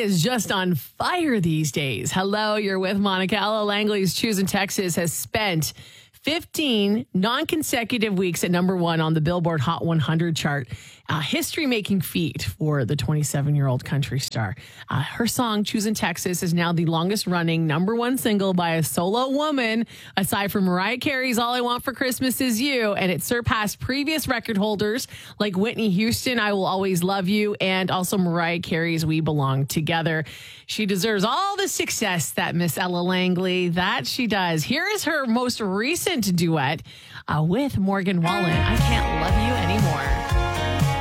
is just on fire these days. Hello, you're with Monica. Ella Langley's Choosing Texas has spent 15 non-consecutive weeks at number one on the Billboard Hot 100 chart. A history-making feat for the 27-year-old country star. Her song, Choosing Texas, is now the longest-running number one single by a solo woman, aside from Mariah Carey's All I Want for Christmas Is You, and it surpassed previous record holders like Whitney Houston, I Will Always Love You, and also Mariah Carey's We Belong Together. She deserves all the success that Miss Ella Langley, that she does. Here is her most recent duet with Morgan Wallen, I Can't Love You Any